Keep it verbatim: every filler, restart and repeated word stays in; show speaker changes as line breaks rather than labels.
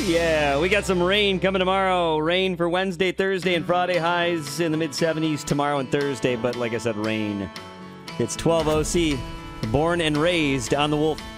Yeah, we got some rain coming tomorrow. Rain for Wednesday, Thursday, and Friday. Highs in the mid seventies tomorrow and Thursday. But like I said, rain. It's twelve O C. Born and raised on the Wolf.